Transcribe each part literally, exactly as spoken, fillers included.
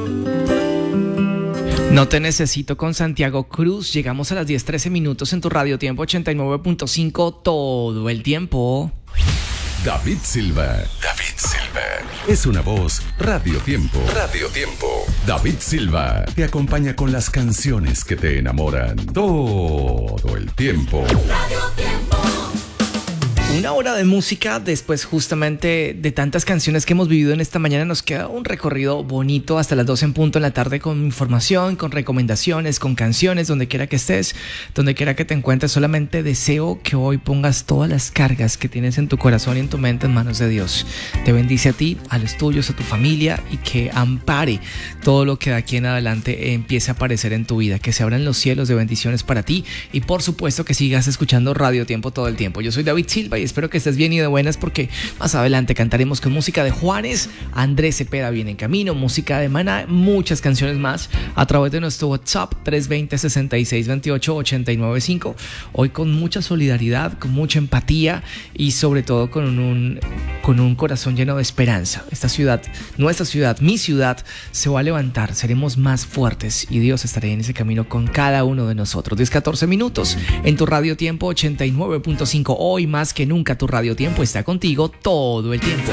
No te necesito con Santiago Cruz. Llegamos a las diez trece minutos en tu Radio Tiempo ochenta y nueve punto cinco todo el tiempo. David Silva. David Silva. Es una voz Radio Tiempo. Radio Tiempo. David Silva te acompaña con las canciones que te enamoran todo el tiempo. Radio Tiempo. Una hora de música, después justamente de tantas canciones que hemos vivido en esta mañana, nos queda un recorrido bonito hasta las doce en punto en la tarde con información, con recomendaciones, con canciones, donde quiera que estés, donde quiera que te encuentres. Solamente deseo que hoy pongas todas las cargas que tienes en tu corazón y en tu mente en manos de Dios. Te bendice a ti, a los tuyos, a tu familia, y que ampare todo lo que de aquí en adelante empiece a aparecer en tu vida, que se abran los cielos de bendiciones para ti, y por supuesto que sigas escuchando Radio Tiempo todo el tiempo. Yo soy David Silva y espero que estés bien y de buenas, porque más adelante cantaremos con música de Juanes, Andrés Cepeda viene en camino, música de Maná, muchas canciones más a través de nuestro WhatsApp tres dos cero, seis seis dos ocho, ocho nueve cinco. Hoy con mucha solidaridad, con mucha empatía y sobre todo con un, con un corazón lleno de esperanza. Esta ciudad, nuestra ciudad, mi ciudad, se va a levantar, seremos más fuertes y Dios estará en ese camino con cada uno de nosotros. diez catorce minutos en tu Radio Tiempo ochenta y nueve punto cinco. Hoy más que nunca tu Radio Tiempo está contigo todo el tiempo.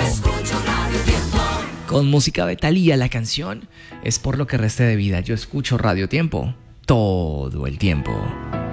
Con música de Thalía, la canción es Por lo que reste de vida. Yo escucho Radio Tiempo todo el tiempo.